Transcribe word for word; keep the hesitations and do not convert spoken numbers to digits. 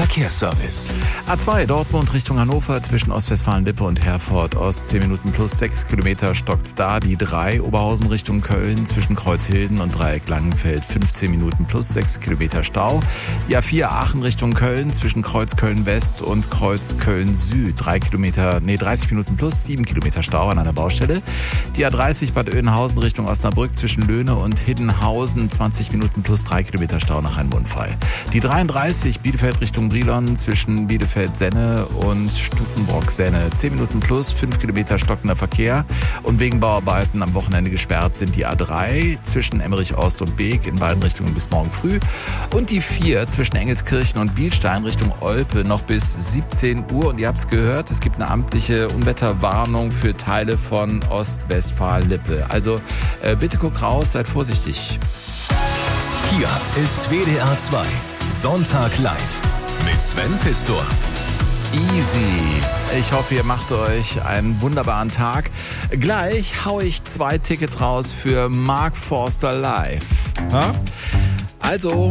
Verkehrsservice. A zwei Dortmund Richtung Hannover zwischen Ostwestfalen-Lippe und Herford-Ost. zehn Minuten plus sechs Kilometer stockt da. Die drei Oberhausen Richtung Köln zwischen Kreuzhilden und Dreieck Langenfeld. fünfzehn Minuten plus sechs Kilometer Stau. Die A vier Aachen Richtung Köln zwischen Kreuz Köln-West und Kreuz Köln-Süd. drei Kilometer, nee, dreißig Minuten plus sieben Kilometer Stau an einer Baustelle. Die A dreißig Bad Oeynhausen Richtung Osnabrück zwischen Löhne und Hiddenhausen. zwanzig Minuten plus drei Kilometer Stau nach einem Unfall. Die dreiunddreißig Bielefeld Richtung Brilon zwischen Bielefeld-Senne und Stukenbrock-Senne. zehn Minuten plus fünf Kilometer stockender Verkehr. Und wegen Bauarbeiten am Wochenende gesperrt sind die A drei zwischen Emmerich-Ost und Beek in beiden Richtungen bis morgen früh. Und die vier zwischen Engelskirchen und Bielstein Richtung Olpe noch bis siebzehn Uhr. Und ihr habt es gehört, es gibt eine amtliche Unwetterwarnung für Teile von Ostwestfalen-Lippe. Also äh, bitte guckt raus, seid vorsichtig. Hier ist W D R zwei Sonntag live mit Sven Pistor. Easy. Ich hoffe, ihr macht euch einen wunderbaren Tag. Gleich hau ich zwei Tickets raus für Mark Forster live. Ha? Also